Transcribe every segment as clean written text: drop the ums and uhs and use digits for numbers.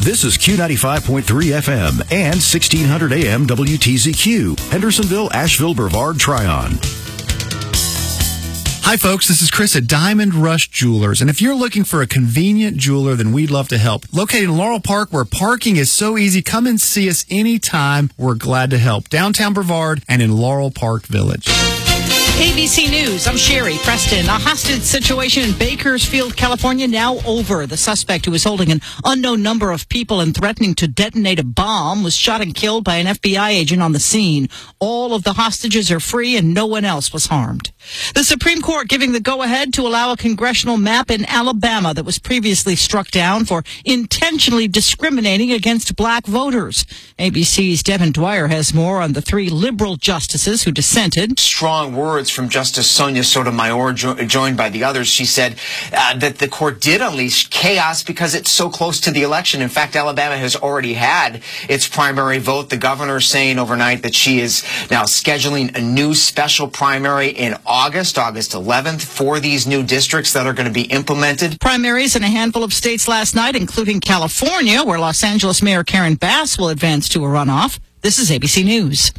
This is Q95.3 FM and 1600 AM WTZQ, Hendersonville, Asheville, Brevard, Tryon. Hi, folks. This is Chris at Diamond Rush Jewelers. And if you're looking for a convenient jeweler, then we'd love to help. Located in Laurel Park, where parking is so easy, come and see us anytime. We're glad to help. Downtown Brevard and in Laurel Park Village. ABC News, I'm Sherry Preston. A hostage situation in Bakersfield, California, now over. The suspect, who was holding an unknown number of people and threatening to detonate a bomb, was shot and killed by an FBI agent on the scene. All of the hostages are free and no one else was harmed. The Supreme Court giving the go-ahead to allow a congressional map in Alabama that was previously struck down for intentionally discriminating against black voters. ABC's Devin Dwyer has more on the three liberal justices who dissented. Strong words from Justice Sonia Sotomayor, joined by the others. She said that the court did unleash chaos because it's so close to the election. In fact, Alabama has already had its primary vote. The governor saying overnight that she is now scheduling a new special primary in August 11th, for these new districts that are going to be implemented. Primaries in a handful of states last night, including California, where Los Angeles Mayor Karen Bass will advance to a runoff. This is ABC News.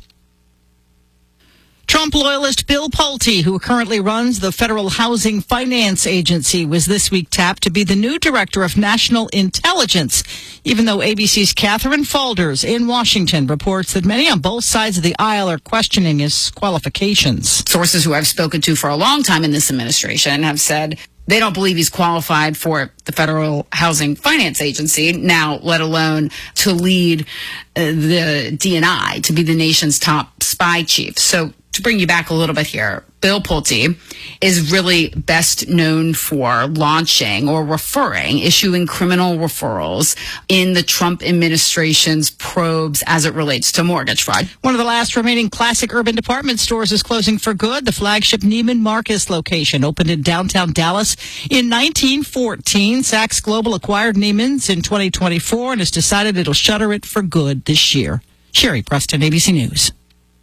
Trump loyalist Bill Pulte, who currently runs the Federal Housing Finance Agency, was this week tapped to be the new director of national intelligence, even though ABC's Catherine Falders in Washington reports that many on both sides of the aisle are questioning his qualifications. Sources who I've spoken to for a long time in this administration have said they don't believe he's qualified for the Federal Housing Finance Agency, now let alone to lead the DNI, to be the nation's top spy chief. So to bring you back a little bit here, Bill Pulte is really best known for launching or issuing criminal referrals in the Trump administration's probes as it relates to mortgage fraud. One of the last remaining classic urban department stores is closing for good. The flagship Neiman Marcus location opened in downtown Dallas in 1914. Saks Global acquired Neiman's in 2024 and has decided it'll shutter it for good this year. Sherry Preston, ABC News.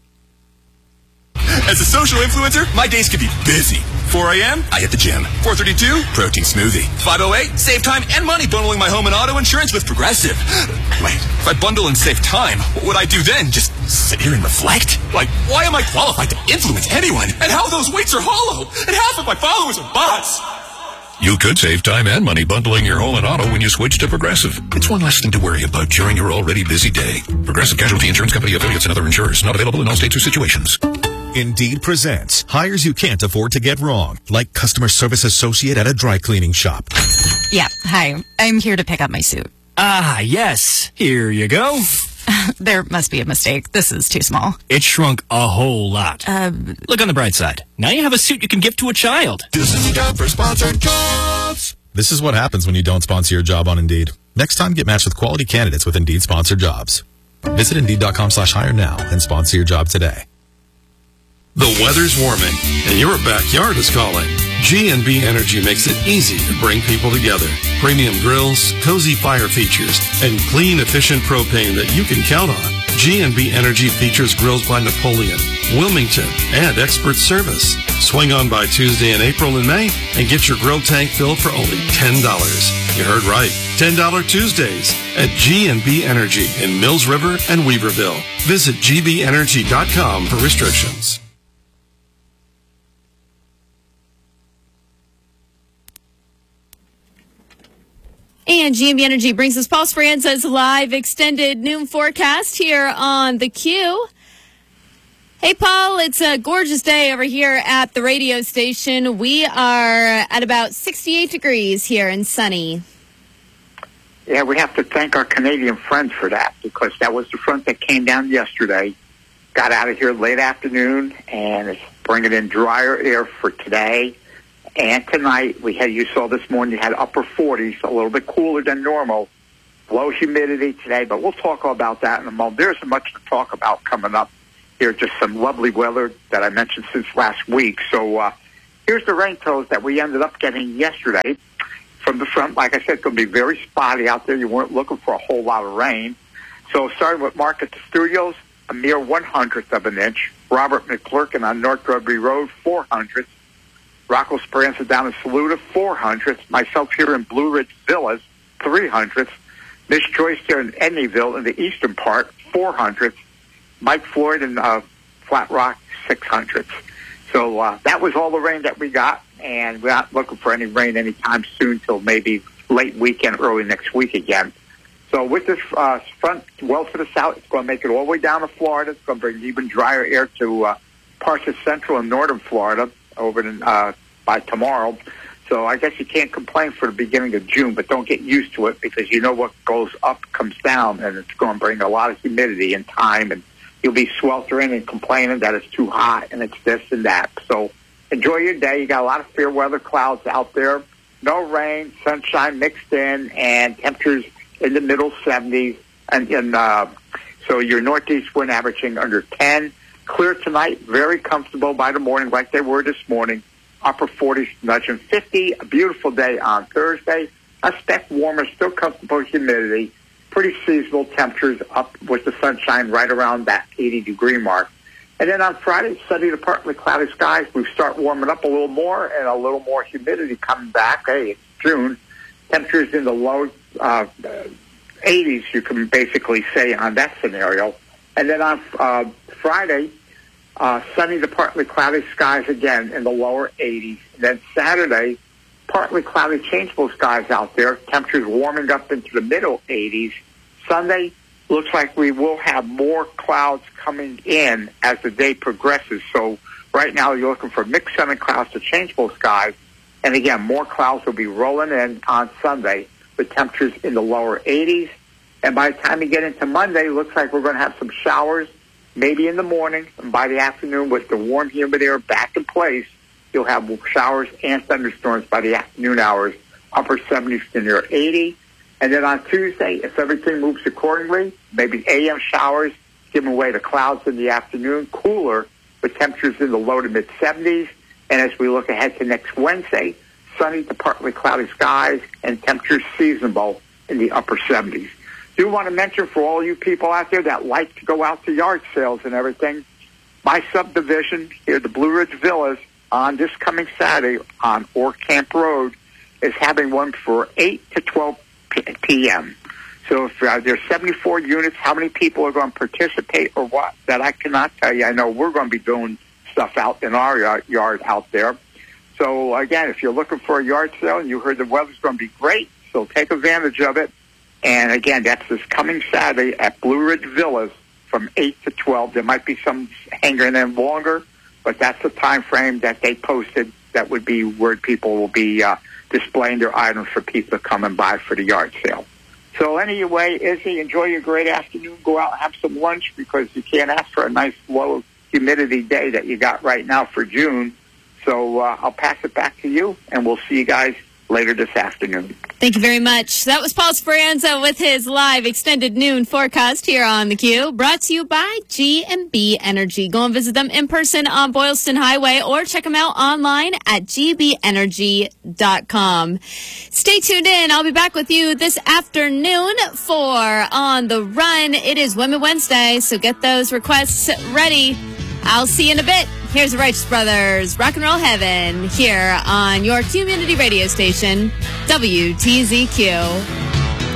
As a social influencer, my days can be busy. 4 a.m., I hit the gym. 4:32, protein smoothie. 5:08, save time and money bundling my home and auto insurance with Progressive. Wait, if I bundle and save time, what would I do then? Just sit here and reflect? Like, why am I qualified to influence anyone? And how those weights are hollow? And half of my followers are bots. You could save time and money bundling your home and auto when you switch to Progressive. It's one less thing to worry about during your already busy day. Progressive Casualty Insurance Company, affiliates, and other insurers. Not available in all states or situations. Indeed presents hires you can't afford to get wrong, like customer service associate at a dry cleaning shop. Yeah, hi. I'm here to pick up my suit. Ah, yes. Here you go. There must be a mistake. This is too small. It shrunk a whole lot. Look on the bright side. Now you have a suit you can give to a child. This is time for sponsored jobs. This is what happens when you don't sponsor your job on Indeed. Next time, get matched with quality candidates with Indeed sponsored jobs. Visit Indeed.com/hire now and sponsor your job today. The weather's warming, and your backyard is calling. G&B Energy makes it easy to bring people together. Premium grills, cozy fire features, and clean, efficient propane that you can count on. G&B Energy features grills by Napoleon, Wilmington, and expert service. Swing on by Tuesday in April and May and get your grill tank filled for only $10. You heard right. $10 Tuesdays at G&B Energy in Mills River and Weaverville. Visit gbenergy.com for restrictions. And GMB Energy brings us Paul Speranza's live extended noon forecast here on the Q. Hey, Paul, it's a gorgeous day over here at the radio station. We are at about 68 degrees here and sunny. Yeah, we have to thank our Canadian friends for that, because that was the front that came down yesterday, got out of here late afternoon, and it's bringing in drier air for today. And tonight, you saw this morning, you had upper 40s, a little bit cooler than normal. Low humidity today, but we'll talk about that in a moment. There's much to talk about coming up here, just some lovely weather that I mentioned since last week. So here's the rain totals that we ended up getting yesterday from the front. Like I said, it's going to be very spotty out there. You weren't looking for a whole lot of rain. So starting with Market to Studios, a mere 1/100th of an inch. Robert McClurkin on North Gregory Road, 400th. Rocco Speranza down in Saluda, 400th. Myself here in Blue Ridge Villas, 300th. Miss Joyce there in Edneyville in the eastern part, 400ths. Mike Floyd in Flat Rock, 600ths. So that was all the rain that we got, and we're not looking for any rain anytime soon till maybe late weekend, early next week again. So with this front well to the south, it's going to make it all the way down to Florida. It's going to bring even drier air to parts of central and northern Florida over by tomorrow. So I guess you can't complain for the beginning of June, but don't get used to it because you know what goes up comes down, and it's going to bring a lot of humidity and time, and you'll be sweltering and complaining that it's too hot and it's this and that. So enjoy your day. You got a lot of fair weather clouds out there. No rain, sunshine mixed in, and temperatures in the middle 70s. And so your northeast wind averaging under 10. Clear tonight, very comfortable by the morning like they were this morning. Upper 40s, nudging 50. A beautiful day on Thursday. A speck warmer, still comfortable humidity. Pretty seasonal temperatures up with the sunshine right around that 80-degree mark. And then on Friday, sunny to partly cloudy skies. We start warming up a little more and a little more humidity coming back. Hey, it's June. Temperatures in the low 80s, you can basically say on that scenario. And then on Friday, sunny to partly cloudy skies again in the lower 80s. And then Saturday, partly cloudy, changeable skies out there. Temperatures warming up into the middle 80s. Sunday, looks like we will have more clouds coming in as the day progresses. So right now you're looking for mixed sunny clouds to changeable skies. And again, more clouds will be rolling in on Sunday with temperatures in the lower 80s. And by the time you get into Monday, looks like we're going to have some showers, maybe in the morning. And by the afternoon, with the warm, humid air back in place, you'll have showers and thunderstorms by the afternoon hours, upper 70s to near 80. And then on Tuesday, if everything moves accordingly, maybe AM showers, giving way to clouds in the afternoon, cooler with temperatures in the low to mid-70s. And as we look ahead to next Wednesday, sunny to partly cloudy skies and temperatures seasonable in the upper 70s. Do want to mention for all you people out there that like to go out to yard sales and everything, my subdivision here, the Blue Ridge Villas, on this coming Saturday on Orr Camp Road is having one for 8 to 12 p.m. So if there's 74 units, how many people are going to participate or what, that I cannot tell you. I know we're going to be doing stuff out in our yard out there. So, again, if you're looking for a yard sale and you heard the weather's going to be great, so take advantage of it. And, again, that's this coming Saturday at Blue Ridge Villas from 8 to 12. There might be some hanging in longer, but that's the time frame that they posted. That would be where people will be displaying their items for people to come and buy for the yard sale. So anyway, Izzy, enjoy your great afternoon. Go out and have some lunch because you can't ask for a nice low humidity day that you got right now for June. So I'll pass it back to you, and we'll see you guys later this afternoon. Thank you very much. That was Paul Speranza with his live extended noon forecast here on The Q, brought to you by G&B Energy. Go and visit them in person on Boylston Highway or check them out online at gbenergy.com. Stay tuned in. I'll be back with you this afternoon for On the Run. It is Women Wednesday, so get those requests ready. I'll see you in a bit. Here's the Righteous Brothers, Rock and Roll Heaven, here on your community radio station, WTZQ.